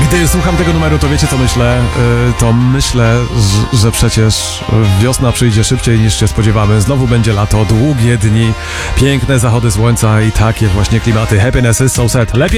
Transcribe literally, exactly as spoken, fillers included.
Gdy słucham tego numeru, to wiecie co myślę? Yy, to myślę, że, że przecież wiosna przyjdzie szybciej niż się spodziewamy. Znowu będzie lato, długie dni, piękne zachody słońca i takie właśnie klimaty. Happiness is so sad. Lepiej